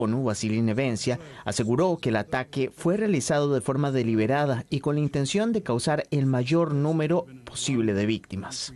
ONU, Vasily Nevencia, aseguró que el ataque fue realizado de forma deliberada y con la intención de causar el mayor número posible de víctimas.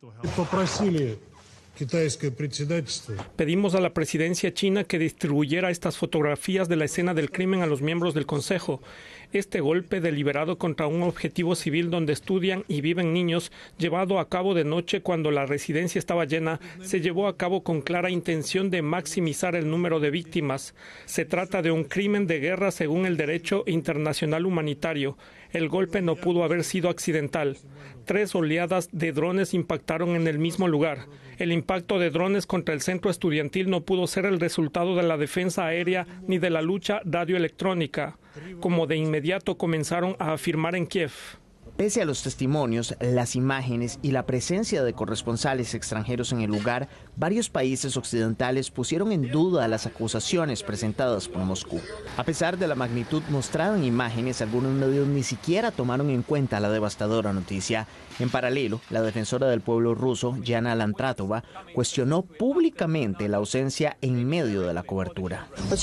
Pedimos a la presidencia china que distribuyera estas fotografías de la escena del crimen a los miembros del Consejo. Este golpe deliberado contra un objetivo civil donde estudian y viven niños, llevado a cabo de noche cuando la residencia estaba llena, se llevó a cabo con clara intención de maximizar el número de víctimas. Se trata de un crimen de guerra según el derecho internacional humanitario. El golpe no pudo haber sido accidental. 3 oleadas de drones impactaron en el mismo lugar. El impacto de drones contra el centro estudiantil no pudo ser el resultado de la defensa aérea ni de la lucha radioelectrónica, como de inmediato comenzaron a afirmar en Kiev. Pese a los testimonios, las imágenes y la presencia de corresponsales extranjeros en el lugar, varios países occidentales pusieron en duda las acusaciones presentadas por Moscú. A pesar de la magnitud mostrada en imágenes, algunos medios ni siquiera tomaron en cuenta la devastadora noticia. En paralelo, la defensora del pueblo ruso, Yana Lantratova, cuestionó públicamente la ausencia en medio de la cobertura.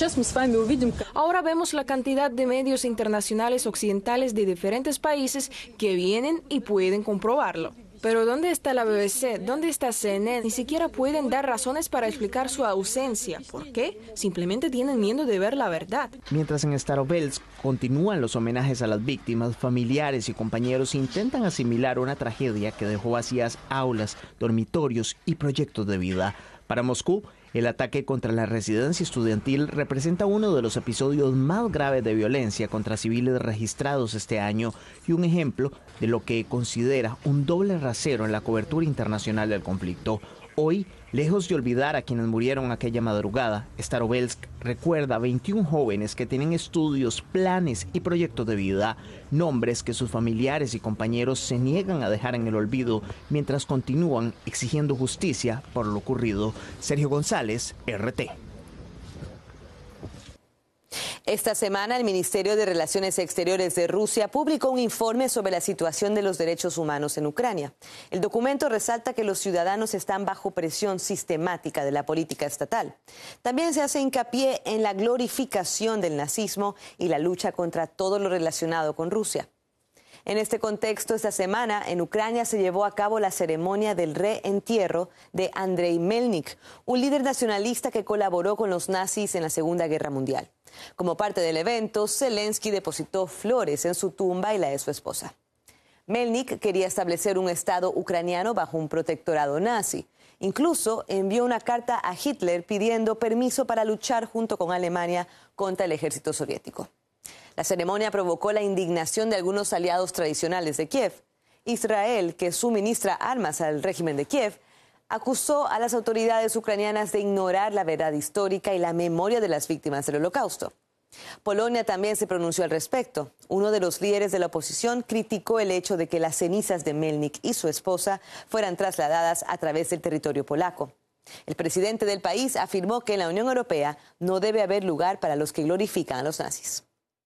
Ahora vemos la cantidad de medios internacionales occidentales de diferentes países que vienen y pueden comprobarlo. Pero ¿dónde está la BBC? ¿Dónde está CNN? Ni siquiera pueden dar razones para explicar su ausencia. ¿Por qué? Simplemente tienen miedo de ver la verdad. Mientras en Starovsk continúan los homenajes a las víctimas, familiares y compañeros intentan asimilar una tragedia que dejó vacías aulas, dormitorios y proyectos de vida. Para Moscú, el ataque contra la residencia estudiantil representa uno de los episodios más graves de violencia contra civiles registrados este año y un ejemplo de lo que considera un doble rasero en la cobertura internacional del conflicto. Hoy, lejos de olvidar a quienes murieron aquella madrugada, Starovsk recuerda a 21 jóvenes que tienen estudios, planes y proyectos de vida, nombres que sus familiares y compañeros se niegan a dejar en el olvido mientras continúan exigiendo justicia por lo ocurrido. Sergio González, RT. Esta semana, el Ministerio de Relaciones Exteriores de Rusia publicó un informe sobre la situación de los derechos humanos en Ucrania. El documento resalta que los ciudadanos están bajo presión sistemática de la política estatal. También se hace hincapié en la glorificación del nazismo y la lucha contra todo lo relacionado con Rusia. En este contexto, esta semana en Ucrania se llevó a cabo la ceremonia del reentierro de Andrei Melnik, un líder nacionalista que colaboró con los nazis en la Segunda Guerra Mundial. Como parte del evento, Zelensky depositó flores en su tumba y la de su esposa. Melnik quería establecer un Estado ucraniano bajo un protectorado nazi. Incluso envió una carta a Hitler pidiendo permiso para luchar junto con Alemania contra el ejército soviético. La ceremonia provocó la indignación de algunos aliados tradicionales de Kiev. Israel, que suministra armas al régimen de Kiev, acusó a las autoridades ucranianas de ignorar la verdad histórica y la memoria de las víctimas del Holocausto. Polonia también se pronunció al respecto. Uno de los líderes de la oposición criticó el hecho de que las cenizas de Melnik y su esposa fueran trasladadas a través del territorio polaco. El presidente del país afirmó que en la Unión Europea no debe haber lugar para los que glorifican a los nazis.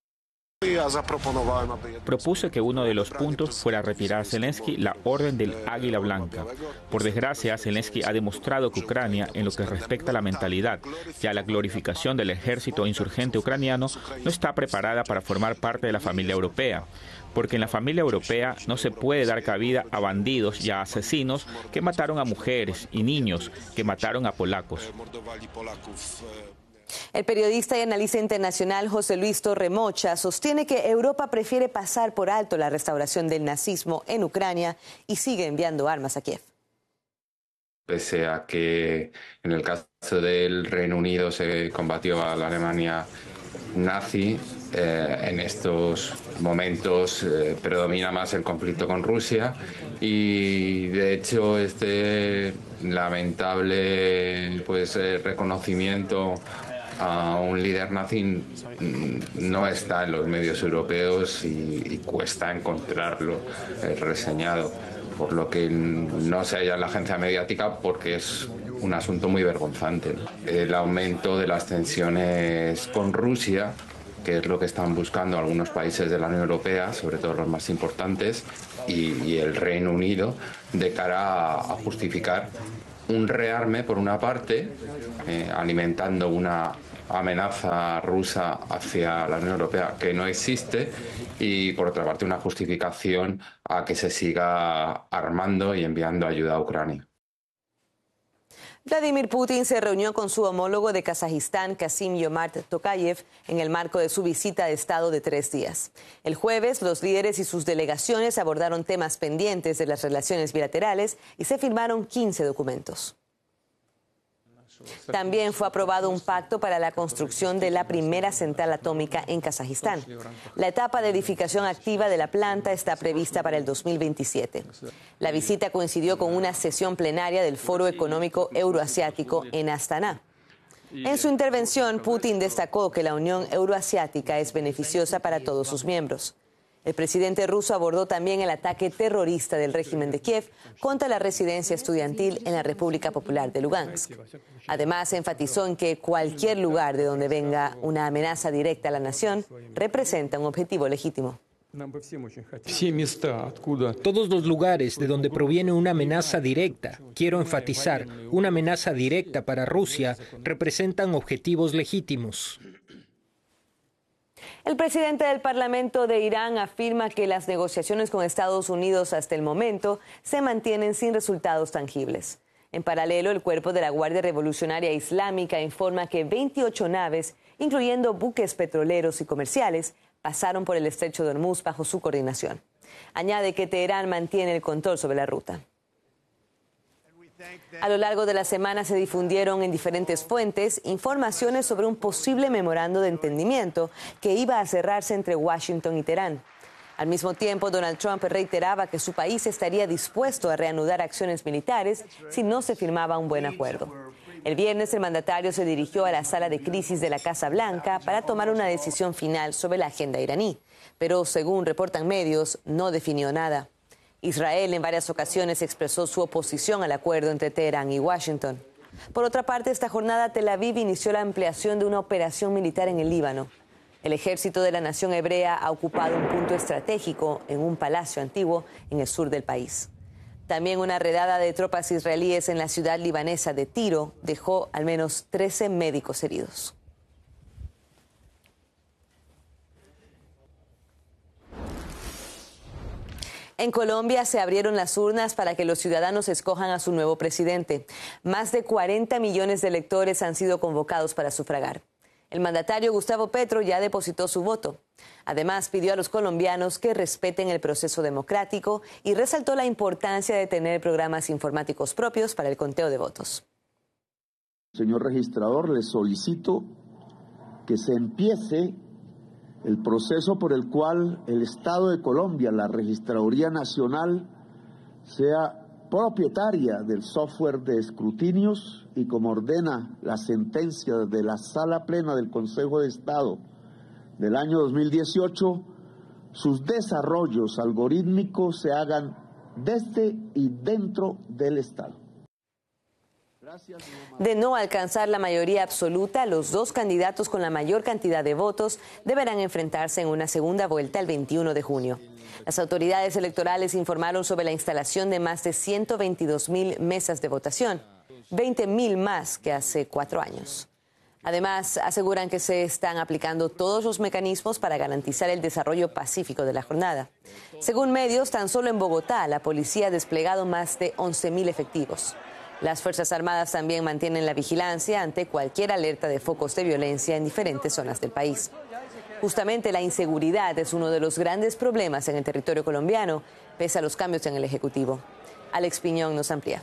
Propuse que uno de los puntos fuera retirar a Zelensky la Orden del Águila Blanca. Por desgracia, Zelensky ha demostrado que Ucrania, en lo que respecta a la mentalidad y a la glorificación del ejército insurgente ucraniano, no está preparada para formar parte de la familia europea. Porque en la familia europea no se puede dar cabida a bandidos y a asesinos que mataron a mujeres y niños, que mataron a polacos. El periodista y analista internacional José Luis Torremocha sostiene que Europa prefiere pasar por alto la restauración del nazismo en Ucrania y sigue enviando armas a Kiev. Pese a que en el caso del Reino Unido se combatió a la Alemania nazi, en estos momentos predomina más el conflicto con Rusia y de hecho este lamentable reconocimiento a un líder nazi no está en los medios europeos y cuesta encontrarlo reseñado, por lo que no se halla en la agencia mediática porque es un asunto muy vergonzante. El aumento de las tensiones con Rusia, que es lo que están buscando algunos países de la Unión Europea, sobre todo los más importantes, y el Reino Unido, de cara a justificar un rearme, por una parte, alimentando una amenaza rusa hacia la Unión Europea que no existe y, por otra parte, una justificación a que se siga armando y enviando ayuda a Ucrania. Vladimir Putin se reunió con su homólogo de Kazajistán, Kassym-Jomart Tokayev, en el marco de su visita de Estado de 3 días. El jueves, los líderes y sus delegaciones abordaron temas pendientes de las relaciones bilaterales y se firmaron 15 documentos. También fue aprobado un pacto para la construcción de la primera central atómica en Kazajistán. La etapa de edificación activa de la planta está prevista para el 2027. La visita coincidió con una sesión plenaria del Foro Económico Euroasiático en Astana. En su intervención, Putin destacó que la Unión Euroasiática es beneficiosa para todos sus miembros. El presidente ruso abordó también el ataque terrorista del régimen de Kiev contra la residencia estudiantil en la República Popular de Lugansk. Además, enfatizó en que cualquier lugar de donde venga una amenaza directa a la nación representa un objetivo legítimo. Todos los lugares de donde proviene una amenaza directa, quiero enfatizar, una amenaza directa para Rusia, representan objetivos legítimos. El presidente del Parlamento de Irán afirma que las negociaciones con Estados Unidos hasta el momento se mantienen sin resultados tangibles. En paralelo, el cuerpo de la Guardia Revolucionaria Islámica informa que 28 naves, incluyendo buques petroleros y comerciales, pasaron por el estrecho de Hormuz bajo su coordinación. Añade que Teherán mantiene el control sobre la ruta. A lo largo de la semana se difundieron en diferentes fuentes informaciones sobre un posible memorando de entendimiento que iba a cerrarse entre Washington y Teherán. Al mismo tiempo, Donald Trump reiteraba que su país estaría dispuesto a reanudar acciones militares si no se firmaba un buen acuerdo. El viernes, el mandatario se dirigió a la sala de crisis de la Casa Blanca para tomar una decisión final sobre la agenda iraní, pero según reportan medios, no definió nada. Israel en varias ocasiones expresó su oposición al acuerdo entre Teherán y Washington. Por otra parte, esta jornada Tel Aviv inició la ampliación de una operación militar en el Líbano. El ejército de la nación hebrea ha ocupado un punto estratégico en un palacio antiguo en el sur del país. También una redada de tropas israelíes en la ciudad libanesa de Tiro dejó al menos 13 médicos heridos. En Colombia se abrieron las urnas para que los ciudadanos escojan a su nuevo presidente. Más de 40 millones de electores han sido convocados para sufragar. El mandatario Gustavo Petro ya depositó su voto. Además, pidió a los colombianos que respeten el proceso democrático y resaltó la importancia de tener programas informáticos propios para el conteo de votos. Señor registrador, le solicito que se empiece el proceso por el cual el Estado de Colombia, la Registraduría Nacional, sea propietaria del software de escrutinios y como ordena la sentencia de la Sala Plena del Consejo de Estado del año 2018, sus desarrollos algorítmicos se hagan desde y dentro del Estado. De no alcanzar la mayoría absoluta, los dos candidatos con la mayor cantidad de votos deberán enfrentarse en una segunda vuelta el 21 de junio. Las autoridades electorales informaron sobre la instalación de más de 122.000 mesas de votación, 20.000 más que hace 4 años. Además, aseguran que se están aplicando todos los mecanismos para garantizar el desarrollo pacífico de la jornada. Según medios, tan solo en Bogotá, la policía ha desplegado más de 11.000 efectivos. Las Fuerzas Armadas también mantienen la vigilancia ante cualquier alerta de focos de violencia en diferentes zonas del país. Justamente la inseguridad es uno de los grandes problemas en el territorio colombiano, pese a los cambios en el Ejecutivo. Alex Piñón nos amplía.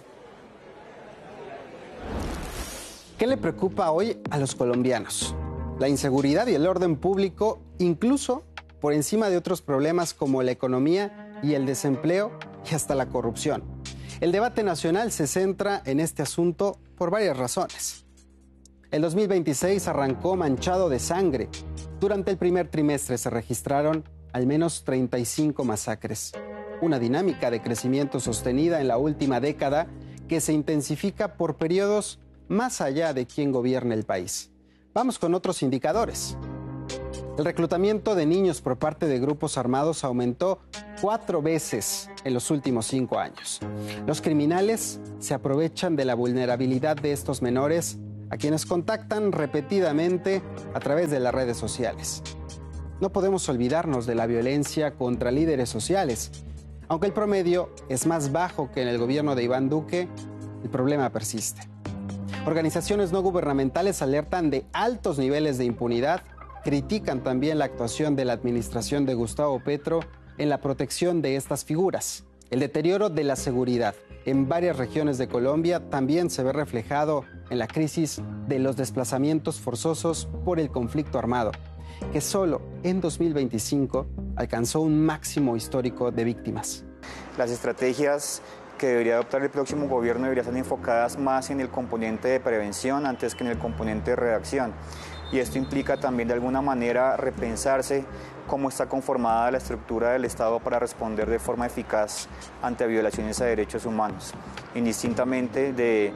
¿Qué le preocupa hoy a los colombianos? La inseguridad y el orden público, incluso por encima de otros problemas como la economía y el desempleo y hasta la corrupción. El debate nacional se centra en este asunto por varias razones. El 2026 arrancó manchado de sangre. Durante el primer trimestre se registraron al menos 35 masacres. Una dinámica de crecimiento sostenida en la última década que se intensifica por periodos más allá de quién gobierna el país. Vamos con otros indicadores. El reclutamiento de niños por parte de grupos armados aumentó 4 veces en los últimos 5 años. Los criminales se aprovechan de la vulnerabilidad de estos menores a quienes contactan repetidamente a través de las redes sociales. No podemos olvidarnos de la violencia contra líderes sociales. Aunque el promedio es más bajo que en el gobierno de Iván Duque, el problema persiste. Organizaciones no gubernamentales alertan de altos niveles de impunidad, critican también la actuación de la administración de Gustavo Petro en la protección de estas figuras. El deterioro de la seguridad en varias regiones de Colombia también se ve reflejado en la crisis de los desplazamientos forzosos por el conflicto armado, que solo en 2025 alcanzó un máximo histórico de víctimas. Las estrategias que debería adoptar el próximo gobierno deberían estar enfocadas más en el componente de prevención antes que en el componente de reacción. Y esto implica también de alguna manera repensarse cómo está conformada la estructura del Estado para responder de forma eficaz ante violaciones a derechos humanos. Indistintamente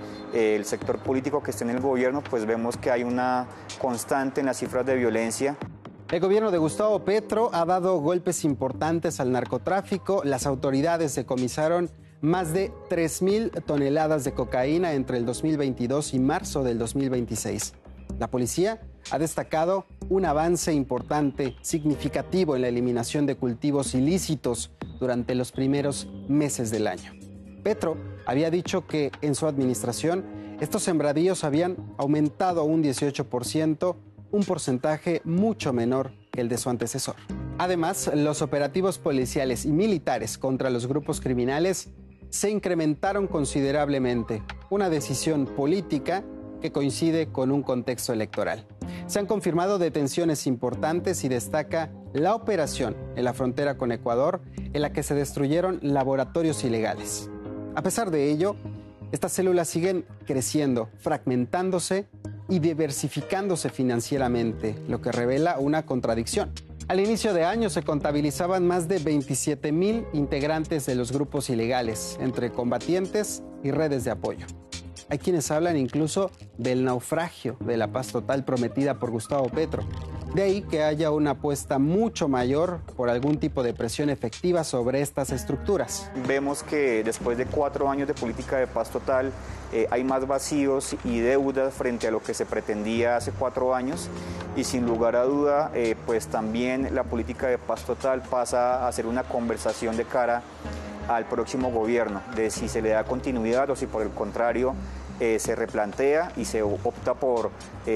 del sector político que esté en el gobierno, pues vemos que hay una constante en las cifras de violencia. El gobierno de Gustavo Petro ha dado golpes importantes al narcotráfico. Las autoridades decomisaron más de 3.000 toneladas de cocaína entre el 2022 y marzo del 2026. La policía ha destacado un avance importante, significativo en la eliminación de cultivos ilícitos durante los primeros meses del año. Petro había dicho que en su administración estos sembradíos habían aumentado un 18%, un porcentaje mucho menor que el de su antecesor. Además, los operativos policiales y militares contra los grupos criminales se incrementaron considerablemente, una decisión política que coincide con un contexto electoral. Se han confirmado detenciones importantes y destaca la operación en la frontera con Ecuador, en la que se destruyeron laboratorios ilegales. A pesar de ello, estas células siguen creciendo, fragmentándose y diversificándose financieramente, lo que revela una contradicción. Al inicio de año se contabilizaban más de 27,000 integrantes de los grupos ilegales, entre combatientes y redes de apoyo. Hay quienes hablan incluso del naufragio de la paz total prometida por Gustavo Petro. De ahí que haya una apuesta mucho mayor por algún tipo de presión efectiva sobre estas estructuras. Vemos que después de 4 años de política de paz total, hay más vacíos y deudas frente a lo que se pretendía hace 4 años y sin lugar a duda, pues también la política de paz total pasa a ser una conversación de cara al próximo gobierno, de si se le da continuidad o si por el contrario se replantea y se opta por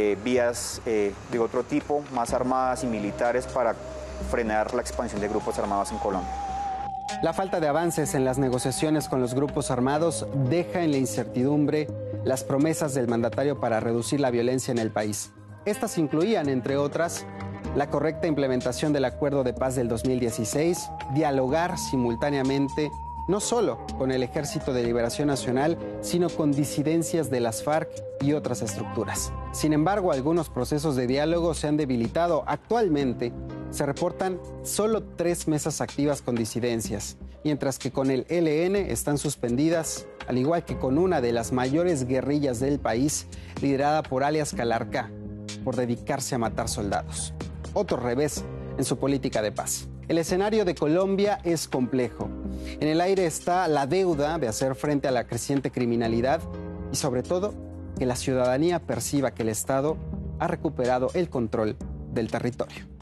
vías de otro tipo, más armadas y militares para frenar la expansión de grupos armados en Colombia. La falta de avances en las negociaciones con los grupos armados deja en la incertidumbre las promesas del mandatario para reducir la violencia en el país. Estas incluían, entre otras, la correcta implementación del Acuerdo de Paz del 2016, dialogar simultáneamente no solo con el Ejército de Liberación Nacional, sino con disidencias de las FARC y otras estructuras. Sin embargo, algunos procesos de diálogo se han debilitado. Actualmente se reportan solo 3 mesas activas con disidencias, mientras que con el ELN están suspendidas, al igual que con una de las mayores guerrillas del país, liderada por alias Calarcá, por dedicarse a matar soldados. Otro revés en su política de paz. El escenario de Colombia es complejo. En el aire está la deuda de hacer frente a la creciente criminalidad y sobre todo que la ciudadanía perciba que el Estado ha recuperado el control del territorio.